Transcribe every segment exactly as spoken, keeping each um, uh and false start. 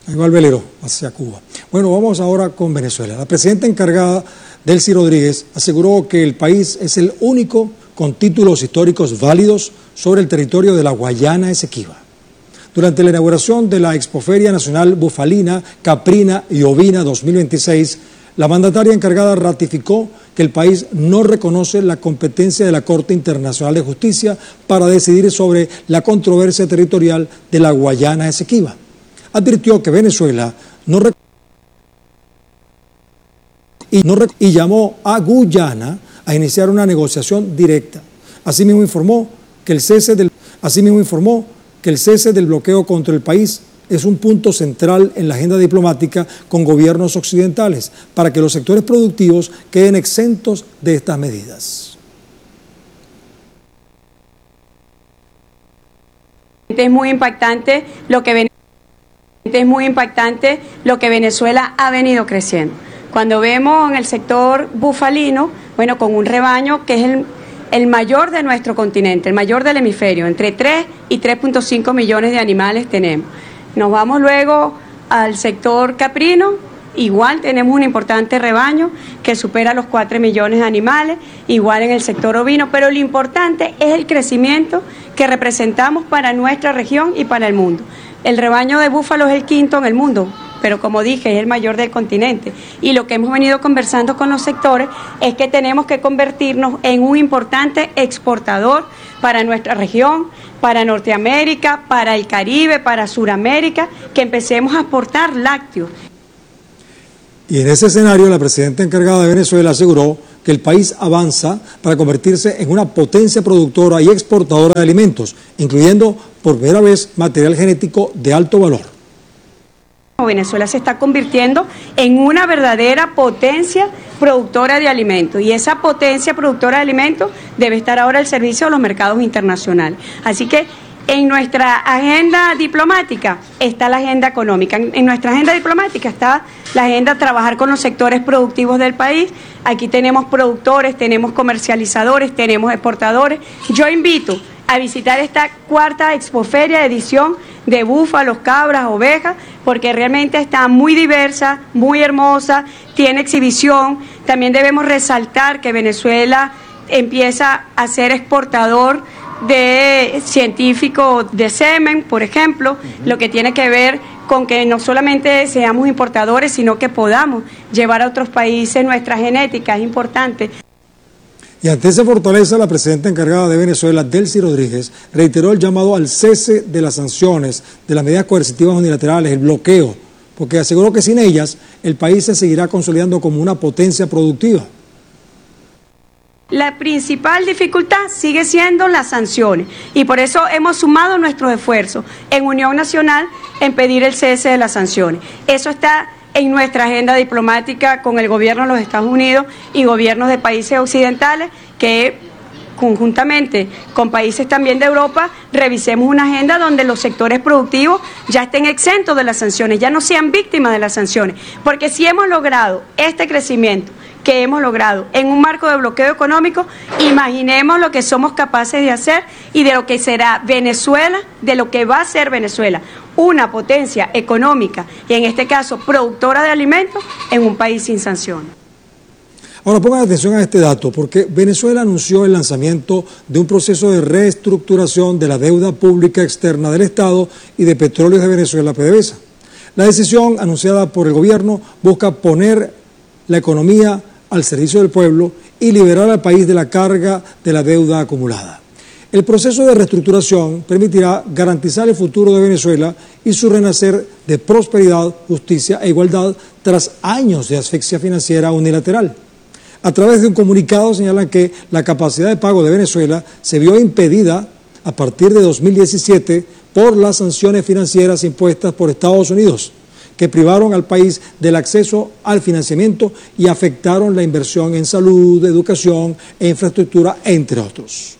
Ahí va el velero hacia Cuba. Bueno, vamos ahora con Venezuela. La presidenta encargada, Delcy Rodríguez, aseguró que el país es el único con títulos históricos válidos sobre el territorio de la Guayana Esequiba. Durante la inauguración de la Expoferia Nacional Bufalina, Caprina y Ovina dos mil veintiséis, la mandataria encargada ratificó que el país no reconoce la competencia de la Corte Internacional de Justicia para decidir sobre la controversia territorial de la Guayana Esequiba. Advirtió que Venezuela no reconoce y, no rec y llamó a Guyana a iniciar una negociación directa. Asimismo informó que el cese del, asimismo informó que el cese del bloqueo contra el país es un punto central en la agenda diplomática con gobiernos occidentales para que los sectores productivos queden exentos de estas medidas. Es muy impactante lo que es muy impactante lo que Venezuela ha venido creciendo. Cuando vemos en el sector bufalino, bueno, con un rebaño que es el, el mayor de nuestro continente, el mayor del hemisferio, entre tres y tres punto cinco millones de animales tenemos. Nos vamos luego al sector caprino, igual tenemos un importante rebaño que supera los cuatro millones de animales, igual en el sector ovino, pero lo importante es el crecimiento que representamos para nuestra región y para el mundo. El rebaño de búfalo es el quinto en el mundo, pero como dije, es el mayor del continente. Y lo que hemos venido conversando con los sectores es que tenemos que convertirnos en un importante exportador para nuestra región, para Norteamérica, para el Caribe, para Suramérica, que empecemos a exportar lácteos. Y en ese escenario, la presidenta encargada de Venezuela aseguró que el país avanza para convertirse en una potencia productora y exportadora de alimentos, incluyendo por primera vez material genético de alto valor. Venezuela se está convirtiendo en una verdadera potencia productora de alimentos y esa potencia productora de alimentos debe estar ahora al servicio de los mercados internacionales. Así que en nuestra agenda diplomática está la agenda económica, en nuestra agenda diplomática está la agenda de trabajar con los sectores productivos del país. Aquí tenemos productores, tenemos comercializadores, tenemos exportadores. Yo invito a visitar esta cuarta expoferia edición de búfalos, cabras, ovejas, porque realmente está muy diversa, muy hermosa, tiene exhibición. También debemos resaltar que Venezuela empieza a ser exportador de científicos de semen, por ejemplo, uh-huh. Lo que tiene que ver con que no solamente seamos importadores, sino que podamos llevar a otros países nuestra genética, es importante. Y ante esa fortaleza, la presidenta encargada de Venezuela, Delcy Rodríguez, reiteró el llamado al cese de las sanciones, de las medidas coercitivas unilaterales, el bloqueo, porque aseguró que sin ellas el país se seguirá consolidando como una potencia productiva. La principal dificultad sigue siendo las sanciones y por eso hemos sumado nuestros esfuerzos en Unión Nacional en pedir el cese de las sanciones. Eso está en nuestra agenda diplomática con el gobierno de los Estados Unidos y gobiernos de países occidentales que conjuntamente con países también de Europa revisemos una agenda donde los sectores productivos ya estén exentos de las sanciones, ya no sean víctimas de las sanciones, porque si hemos logrado este crecimiento que hemos logrado en un marco de bloqueo económico, imaginemos lo que somos capaces de hacer y de lo que será Venezuela, de lo que va a ser Venezuela, una potencia económica y en este caso productora de alimentos en un país sin sanciones. Ahora pongan atención a este dato, porque Venezuela anunció el lanzamiento de un proceso de reestructuración de la deuda pública externa del Estado y de Petróleos de Venezuela, PDVSA. La decisión anunciada por el gobierno busca poner la economía al servicio del pueblo y liberar al país de la carga de la deuda acumulada. El proceso de reestructuración permitirá garantizar el futuro de Venezuela y su renacer de prosperidad, justicia e igualdad tras años de asfixia financiera unilateral. A través de un comunicado señalan que la capacidad de pago de Venezuela se vio impedida a partir de dos mil diecisiete por las sanciones financieras impuestas por Estados Unidos, que privaron al país del acceso al financiamiento y afectaron la inversión en salud, educación e infraestructura, entre otros.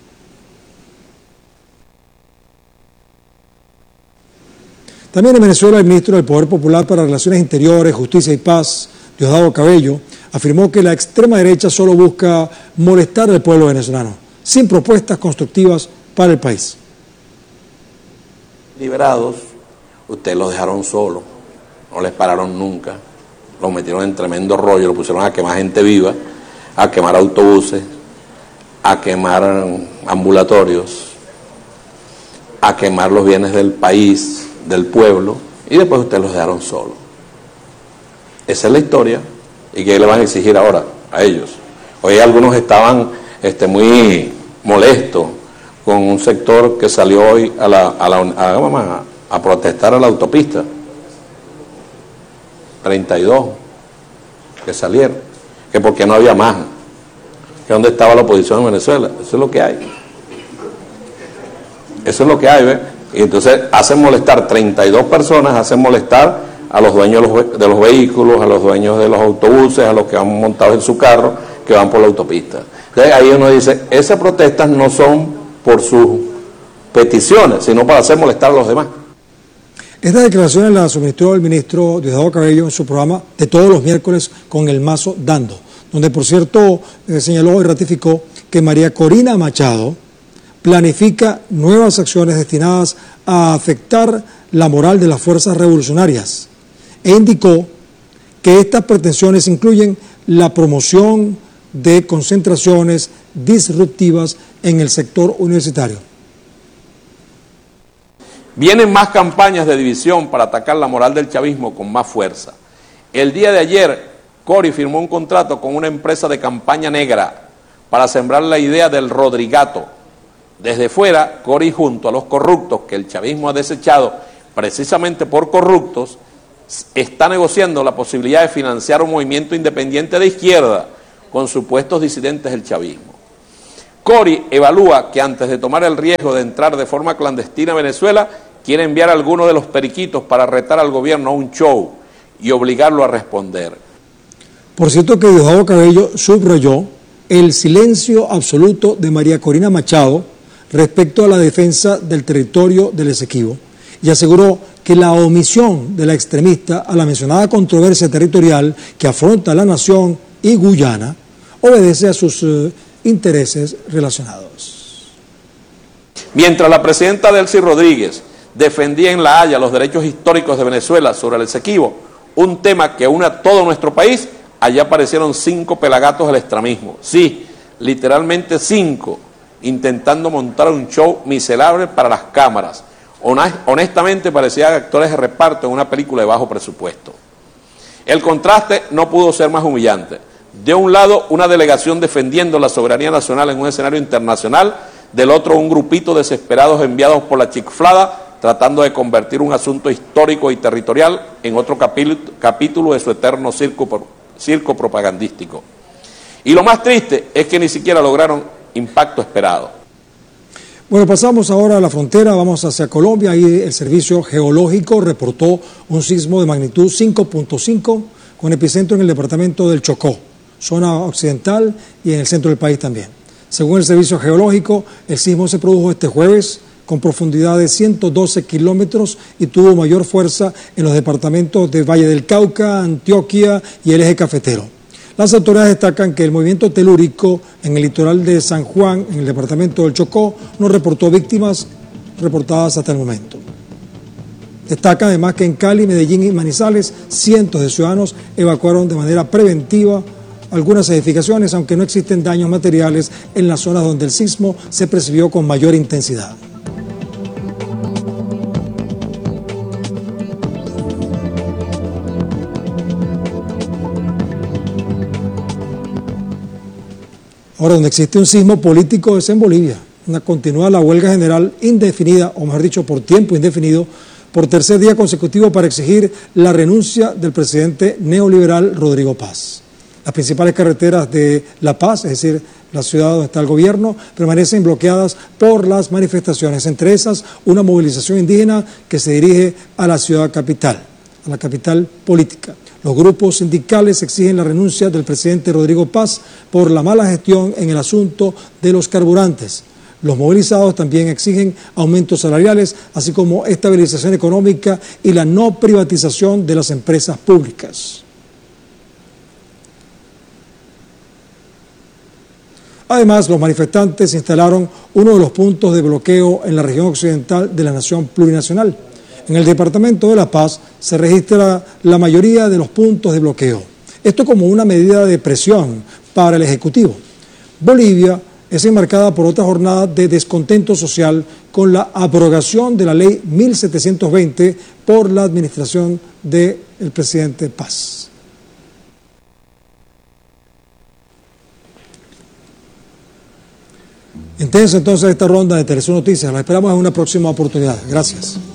También en Venezuela, el ministro del Poder Popular para Relaciones Interiores, Justicia y Paz, Diosdado Cabello, afirmó que la extrema derecha solo busca molestar al pueblo venezolano, sin propuestas constructivas para el país. Liberados, ustedes los dejaron solos. no les pararon nunca, los metieron en tremendo rollo, lo pusieron a quemar gente viva, a quemar autobuses, a quemar ambulatorios, a quemar los bienes del país, del pueblo, y después ustedes los dejaron solos. Esa es la historia. ¿Y qué le van a exigir ahora a ellos? Hoy algunos estaban este, muy molestos con un sector que salió hoy a, la, a, la, a, a, a protestar a la autopista. treinta y dos que salieron, que porque no había más, que dónde estaba la oposición en Venezuela. Eso es lo que hay. Eso es lo que hay, ¿ves? Y entonces hacen molestar treinta y dos personas, hacen molestar a los dueños de los, de los vehículos, a los dueños de los autobuses, a los que van montados en su carro, que van por la autopista. Entonces ahí uno dice, esas protestas no son por sus peticiones, sino para hacer molestar a los demás. Esta declaración la suministró el ministro Diosdado Cabello en su programa de todos los miércoles con el Mazo Dando, donde por cierto eh, señaló y ratificó que María Corina Machado planifica nuevas acciones destinadas a afectar la moral de las fuerzas revolucionarias e indicó que estas pretensiones incluyen la promoción de concentraciones disruptivas en el sector universitario. Vienen más campañas de división para atacar la moral del chavismo con más fuerza. El día de ayer, Cori firmó un contrato con una empresa de campaña negra para sembrar la idea del Rodrigato. Desde fuera, Cori junto a los corruptos que el chavismo ha desechado precisamente por corruptos, está negociando la posibilidad de financiar un movimiento independiente de izquierda con supuestos disidentes del chavismo. Cori evalúa que antes de tomar el riesgo de entrar de forma clandestina a Venezuela, quiere enviar a alguno de los periquitos para retar al gobierno a un show y obligarlo a responder. Por cierto que Diosdado Cabello subrayó el silencio absoluto de María Corina Machado respecto a la defensa del territorio del Esequibo y aseguró que la omisión de la extremista a la mencionada controversia territorial que afronta la nación y Guyana obedece a sus uh, intereses relacionados. Mientras la presidenta Delcy Rodríguez defendía en La Haya los derechos históricos de Venezuela sobre el Esequibo, un tema que une a todo nuestro país, allá aparecieron cinco pelagatos del extremismo. Sí, literalmente cinco, intentando montar un show miserable para las cámaras. Honestamente parecían actores de reparto en una película de bajo presupuesto. El contraste no pudo ser más humillante. De un lado, una delegación defendiendo la soberanía nacional en un escenario internacional, del otro, un grupito desesperados enviados por la chiflada, tratando de convertir un asunto histórico y territorial en otro capítulo de su eterno circo, circo propagandístico. Y lo más triste es que ni siquiera lograron impacto esperado. Bueno, pasamos ahora a la frontera, vamos hacia Colombia. Ahí el Servicio Geológico reportó un sismo de magnitud cinco punto cinco con epicentro en el departamento del Chocó, zona occidental y en el centro del país también. Según el Servicio Geológico, el sismo se produjo este jueves con profundidad de ciento doce kilómetros y tuvo mayor fuerza en los departamentos de Valle del Cauca, Antioquia y el eje cafetero. Las autoridades destacan que el movimiento telúrico en el litoral de San Juan, en el departamento del Chocó, no reportó víctimas reportadas hasta el momento. Destacan además que en Cali, Medellín y Manizales, cientos de ciudadanos evacuaron de manera preventiva algunas edificaciones, aunque no existen daños materiales en las zonas donde el sismo se percibió con mayor intensidad. Ahora, donde existe un sismo político es en Bolivia. Una continúa la huelga general indefinida, o mejor dicho, por tiempo indefinido, por tercer día consecutivo para exigir la renuncia del presidente neoliberal Rodrigo Paz. Las principales carreteras de La Paz, es decir, la ciudad donde está el gobierno, permanecen bloqueadas por las manifestaciones, entre esas una movilización indígena que se dirige a la ciudad capital, a la capital política. Los grupos sindicales exigen la renuncia del presidente Rodrigo Paz por la mala gestión en el asunto de los carburantes. Los movilizados también exigen aumentos salariales, así como estabilización económica y la no privatización de las empresas públicas. Además, los manifestantes instalaron uno de los puntos de bloqueo en la región occidental de la nación plurinacional. En el departamento de La Paz se registra la mayoría de los puntos de bloqueo. Esto como una medida de presión para el Ejecutivo. Bolivia es enmarcada por otra jornada de descontento social con la abrogación de la ley mil setecientos veinte por la administración del presidente Paz. Intensa entonces esta ronda de Telesur Noticias. La esperamos en una próxima oportunidad. Gracias.